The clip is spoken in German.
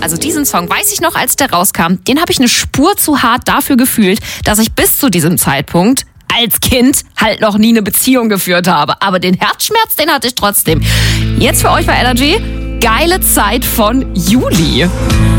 Also diesen Song weiß ich noch, als der rauskam, den habe ich eine Spur zu hart dafür gefühlt, dass ich bis zu diesem Zeitpunkt als Kind halt noch nie eine Beziehung geführt habe. Aber den Herzschmerz, den hatte ich trotzdem. Jetzt für euch bei Energy, geile Zeit von Juli.